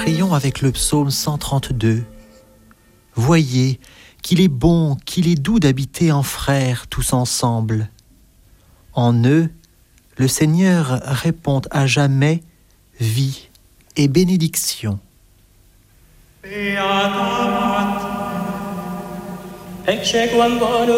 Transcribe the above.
Prions avec le psaume 132. Voyez qu'il est bon, qu'il est doux d'habiter en frères tous ensemble. En eux, le Seigneur répond à jamais vie et bénédiction. Beata Ecce quam bonum